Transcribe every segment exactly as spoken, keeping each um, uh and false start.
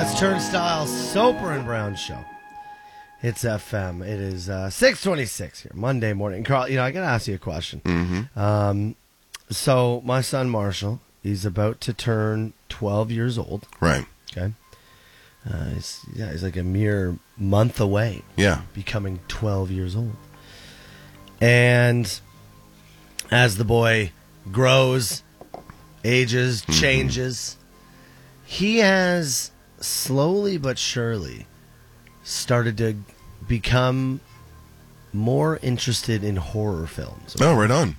It's Turnstile, Soper and Brown Show. It's F M. It is uh, six twenty-six here, Monday morning. Carl, you know, I got to ask you a question. Mm-hmm. Um, so my son Marshall, he's about to turn twelve years old. Right. Okay. Uh, he's, yeah, he's like a mere month away. Yeah. Becoming twelve years old. And as the boy grows, ages, Mm-hmm. changes, he has slowly but surely started to become more interested in horror films. Oh, right on.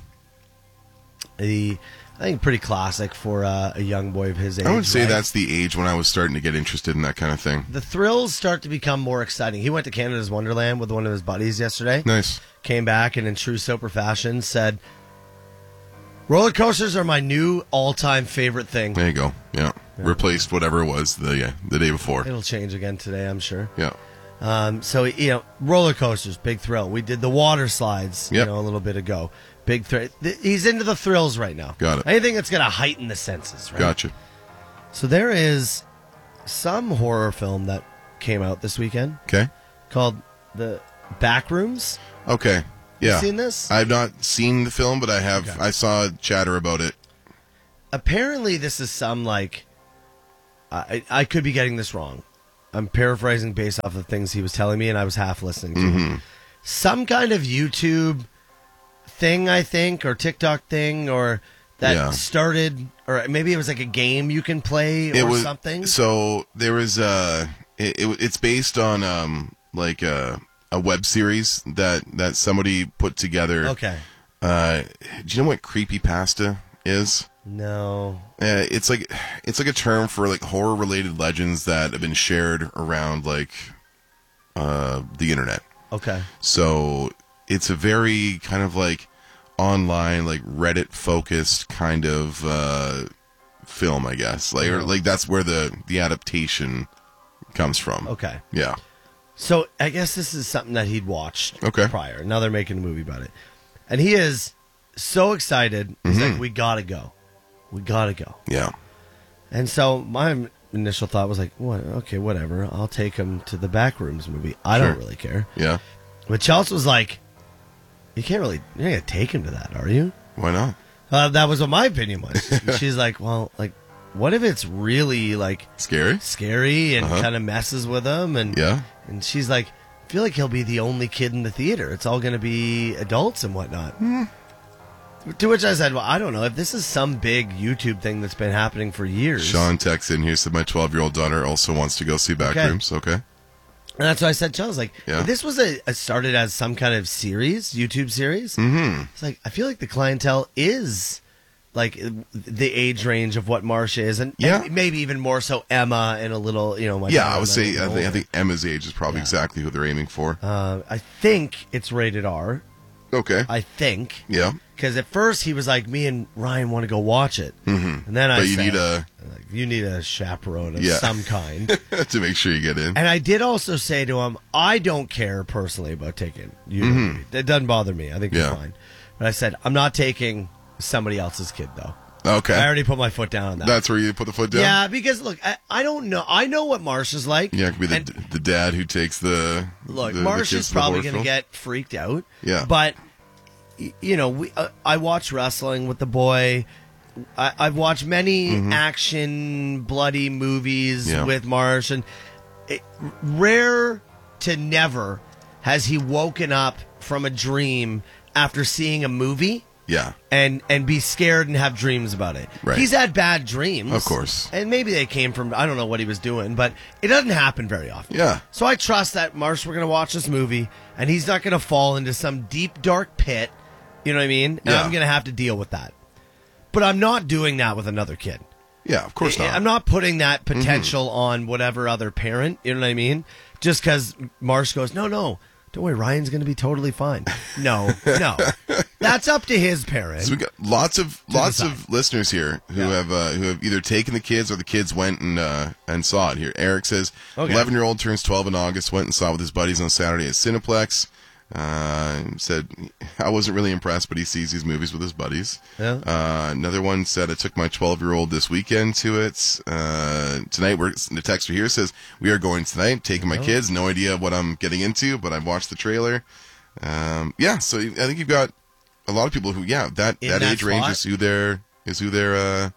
The, I think pretty classic for uh, a young boy of his age. I would say right? that's the age when I was starting to get interested in that kind of thing. The thrills start to become more exciting. He went to Canada's Wonderland with one of his buddies yesterday. Nice. Came back and in true Soper fashion said, roller coasters are my new all-time favorite thing. There you go. Yeah. Yeah. Replaced whatever it was the yeah, the day before. It'll change again today, I'm sure. Yeah. Um, so, you know, roller coasters, big thrill. We did the water slides, Yep. you know, a little bit ago. Big thrill. Th- He's into the thrills right now. Got it. Anything that's going to heighten the senses, right? Gotcha. So there is some horror film that came out this weekend Okay. called The Backrooms. Okay. Yeah. You seen this? I've not seen the film, but I have. Okay. I saw chatter about it. Apparently, this is some, like, I, I could be getting this wrong. I'm paraphrasing based off of things he was telling me, and I was half listening to Mm-hmm. him. Some kind of YouTube thing, I think, or TikTok thing, or that Yeah. started, or maybe it was like a game you can play or It was something. So there was uh it, it it's based on um like a a web series that that somebody put together. Okay. Uh, do you know what creepypasta is? No. Uh, it's like it's like a term for like horror related legends that have been shared around like uh the internet. Okay. So it's a very kind of like online, like Reddit focused kind of uh film, I guess. Like or like that's where the the adaptation comes from. Okay. Yeah. So I guess this is something that he'd watched Okay. prior. Now they're making a movie about it. And he is so excited. He's Mhm. like, we gotta go. We gotta go. Yeah. And so my initial thought was like, what? Okay, whatever. I'll take him to the Backrooms movie. I Sure. don't really care. Yeah. But Chelsea was like, you can't really, you're not going to take him to that, are you? Why not? Uh, that was what my opinion was. She's like, well, like, what if it's really, like, Scary? scary and Uh-huh. kind of messes with him? And, Yeah. and she's like, I feel like he'll be the only kid in the theater. It's all going to be adults and whatnot. Mm. To which I said, well, I don't know. If this is some big YouTube thing that's been happening for years. Sean texted in here, said my twelve year old daughter also wants to go see Backrooms. Okay. And that's why I said, Chelsea, like, Yeah. if this was a, a started as some kind of series, YouTube series. Mm-hmm. It's like, I feel like the clientele is like the age range of what Marsha is, and, Yeah. and maybe even more so Emma and a little, you know, my Yeah, daughter I would and a say I little think, I older. think Emma's age is probably Yeah. exactly who they're aiming for. Uh, I think it's rated R. Okay. I think. Yeah. Because at first he was like, me and Ryan want to go watch it. Mm-hmm. And then I But you said, need a like, you need a chaperone of Yeah. some kind. to make sure you get in. And I did also say to him, I don't care personally about taking you. to the movie. It doesn't bother me. I think Mm-hmm. Yeah. you're fine. But I said, I'm not taking somebody else's kid, though. Okay. I already put my foot down on that. That's where you put the foot down? Yeah, because, look, I, I don't know. I know what Marsha's like. Yeah, it could be the, And, the dad who takes the. look, the, the kids Marsha's to the probably horror going to film. get freaked out. Yeah. But, y- you know, we, uh, I watch wrestling with the boy. I, I've watched many action, bloody movies Mm-hmm. Yeah. with Marsh, and it, rare to never has he woken up from a dream after seeing a movie Yeah. and and be scared and have dreams about it. Right. He's had bad dreams, Of course. and maybe they came from I don't know what he was doing, but it doesn't happen very often. Yeah. So I trust that Marsh, we're going to watch this movie, and he's not going to fall into some deep, dark pit. You know what I mean? And Yeah. I'm going to have to deal with that. But I'm not doing that with another kid. Yeah, of course not. I'm not putting that potential on whatever other parent. You know what I mean? Just because Marsh goes, no, no, don't worry, Ryan's going to be totally fine. No, no. That's up to his parent. So we got lots of lots decide. of listeners here who Yeah. have uh, who have either taken the kids or the kids went and uh, and saw it. Here, Eric says, Okay. eleven year old turns twelve in August. Went and saw it with his buddies on Saturday at Cineplex. Uh, said I wasn't really impressed, but he sees these movies with his buddies. Yeah. Uh, another one said I took my twelve-year-old this weekend to it. Uh, tonight, we're the texter here says we are going tonight, taking my Oh. kids. No idea what I'm getting into, but I watched the trailer. Um, yeah, so I think you've got a lot of people who, yeah, that, In that, that age range spot? is who they're is who they're uh,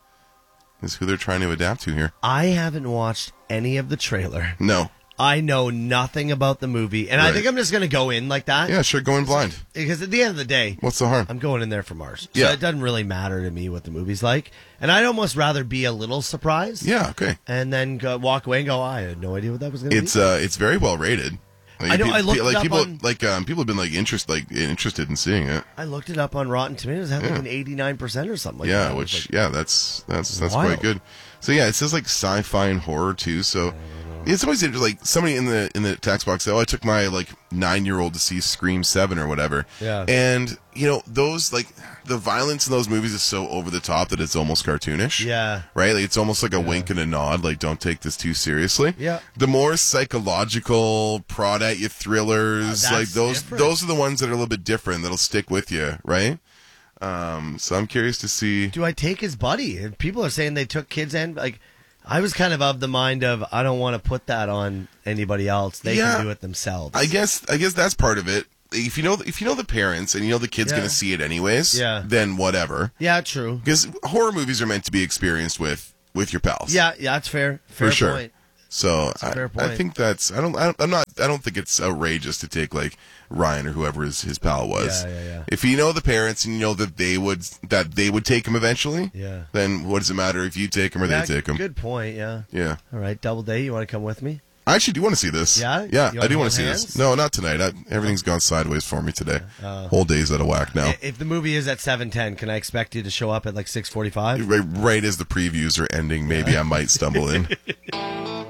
is who they're trying to adapt to here. I haven't watched any of the trailer. No, I know nothing about the movie, and I Right. think I'm just going to go in like that. yeah, sure, going blind. Because at the end of the day, What's the harm? I'm going in there for Mars. So Yeah. it doesn't really matter to me what the movie's like. And I'd almost rather be a little surprised. Yeah, okay. And then go, walk away and go, I had no idea what that was going to be. It's uh, it's very well rated. Like, I know, pe- I looked pe- like it up people on- like um, people have been like interest like interested in seeing it. I looked it up on Rotten Tomatoes. It had like Yeah. an eighty-nine percent or something like yeah, that. It was which like, yeah, that's that's that's Wild. quite good. So yeah, it says like sci-fi and horror too. So it's always like somebody in the in the text box said, "Oh, I took my like nine year old to see Scream Seven or whatever." Yeah. And you know those like the violence in those movies is so over the top that it's almost cartoonish. Yeah. Right? Like it's almost like a wink and a nod, like don't take this too seriously. Yeah. The more psychological, prod at you thrillers, Uh, like that's those different. those are the ones that are a little bit different that'll stick with you, right? Um, so I'm curious to see. Do I take his buddy? And people are saying they took kids and like I was kind of of the mind of I don't want to put that on anybody else. They Yeah. can do it themselves. I guess I guess that's part of it. If you know if you know the parents and you know the kid's Yeah. going to see it anyways, Yeah. then whatever. Yeah, true. Because horror movies are meant to be experienced with with your pals. Yeah, yeah, that's fair. Fair for sure. point. So a I, fair I point. think that's I don't, I don't I'm not I don't think it's outrageous to take like Ryan or whoever his, his pal was. Yeah, yeah, yeah. If you know the parents and you know that they would that they would take him eventually, Yeah. then what does it matter if you take him or Yeah, they take him? Good point, yeah. Yeah. All right, Double Day, you want to come with me? I actually do want to see this. Yeah? Yeah, You I wanna do want hold to see hands? this. No, not tonight. I, everything's gone sideways for me today. Uh, Whole day's out of whack now. I- If the movie is at seven ten, can I expect you to show up at like six forty-five? Right, right as the previews are ending, maybe I might stumble in.